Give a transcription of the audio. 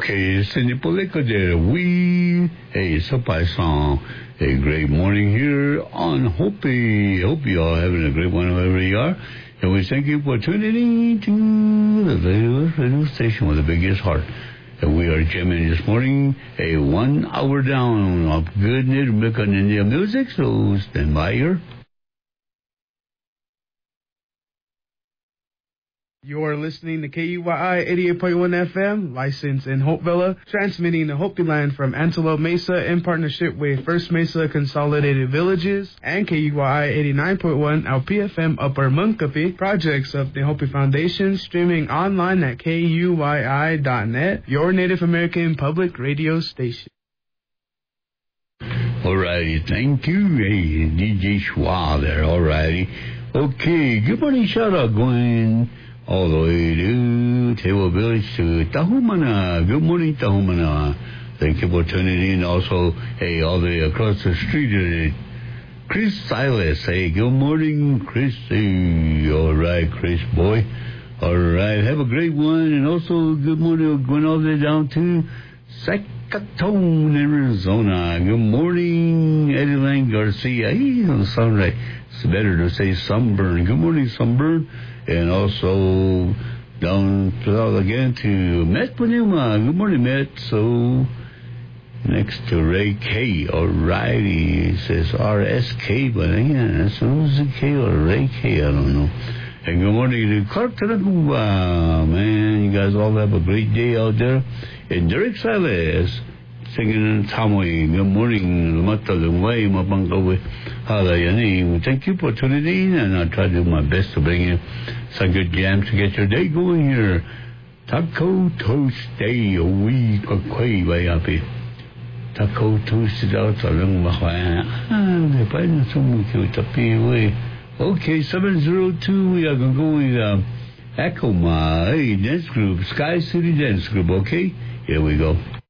Okay, Cindy Polico there. Hey, it's a song. A great morning here on Hopi. Hope you all having a great one wherever you are. And we thank you for tuning in to the radio station with the biggest heart. And we are jamming this morning a 1 hour down of good American Indian music. So stand by here. You are listening to KUYI 88.1 FM, licensed in Hopevilla, transmitting to Hopi Land from Antelope Mesa in partnership with First Mesa Consolidated Villages and KUYI 89.1 LPFM Upper Munkapi, projects of the Hopi Foundation, streaming online at KUYI.net, your Native American public radio station. Alrighty, thank you. Hey, DJ Schwa there, alrighty. Okay, good morning, shout out going all the way to Table Village to Tahumana. Good morning, Tahumana. Thank you for tuning in. Also, hey, all the way across the street, Chris Silas. Hey, good morning, Chris. Hey, all right, Chris boy. All right, have a great one. And also, good morning, going all the way down to Zacatone, Arizona. Good morning, Eddie Lang Garcia. Hey, doesn't sound right. It's better to say Sunburn. Good morning, Sunburn. And also down again to Matt Panuma. Good morning, Matt. So next to Ray K. Alrighty. It says RSK, but yeah, that's K or Ray K. I don't know. And good morning to Clark Tanakuba. Man, you guys all have a great day out there. And Derek Silas singing in Tamui. Good morning. Thank you for tuning in, and I'll try to do my best to bring you some good jams to get your day going here. Taco Toast Day, a week of Quay by Happy. Taco Toast is out of Okay, 702, we are going to go with Echo My dance group, Sky City Dance Group, okay? Here we go.